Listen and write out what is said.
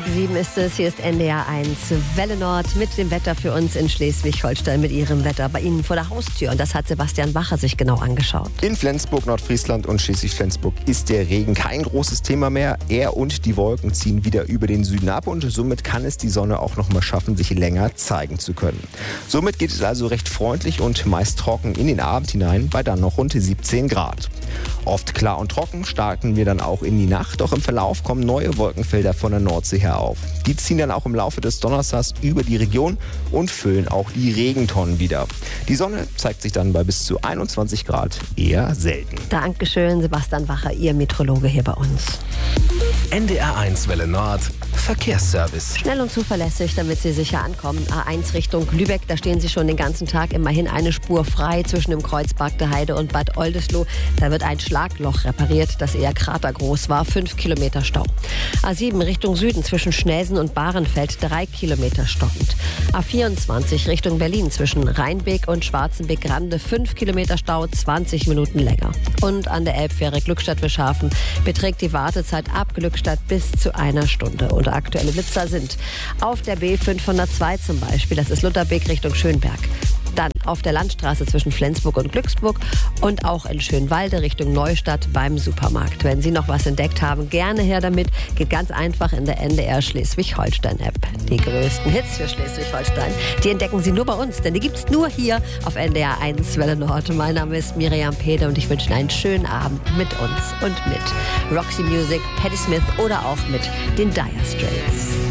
7 ist es. Hier ist NDR 1 Welle Nord mit dem Wetter für uns in Schleswig-Holstein, mit Ihrem Wetter bei Ihnen vor der Haustür. Und das hat Sebastian Wacher sich genau angeschaut. In Flensburg, Nordfriesland und Schleswig-Flensburg ist der Regen kein großes Thema mehr. Er und die Wolken ziehen wieder über den Süden ab und somit kann es die Sonne auch noch mal schaffen, sich länger zeigen zu können. Somit geht es also recht freundlich und meist trocken in den Abend hinein bei dann noch rund 17 Grad. Oft klar und trocken starten wir dann auch in die Nacht, doch im Verlauf kommen neue Wolkenfelder von der Nordsee her auf. Die ziehen dann auch im Laufe des Donnerstags über die Region und füllen auch die Regentonnen wieder. Die Sonne zeigt sich dann bei bis zu 21 Grad eher selten. Dankeschön, Sebastian Wacher, Ihr Meteorologe hier bei uns. NDR 1 Welle Nord Verkehrsservice. Schnell und zuverlässig, damit Sie sicher ankommen. A1 Richtung Lübeck, da stehen Sie schon den ganzen Tag immerhin eine Spur frei zwischen dem Kreuz Bagde Heide und Bad Oldesloe. Da wird ein Schlagloch repariert, das eher kratergroß war. 5 Kilometer Stau. A7 Richtung Süden zwischen Schnelsen und Bahrenfeld 3 Kilometer stockend. A24 Richtung Berlin zwischen Rheinbeek und Schwarzenbeck-Rande 5 Kilometer Stau, 20 Minuten länger. Und an der Elbfähre Glückstadt-Wischhafen beträgt die Wartezeit ab Glückstadt bis zu einer Stunde. Und aktuelle Blitzer sind auf der B502 zum Beispiel, das ist Lutherbeek Richtung Schönberg. Dann auf der Landstraße zwischen Flensburg und Glücksburg und auch in Schönwalde Richtung Neustadt beim Supermarkt. Wenn Sie noch was entdeckt haben, gerne her damit. Geht ganz einfach in der NDR Schleswig-Holstein-App. Die größten Hits für Schleswig-Holstein, die entdecken Sie nur bei uns, denn die gibt's nur hier auf NDR 1 Welle Nord. Mein Name ist Miriam Pede und ich wünsche Ihnen einen schönen Abend mit uns und mit Roxy Music, Patti Smith oder auch mit den Dire Straits.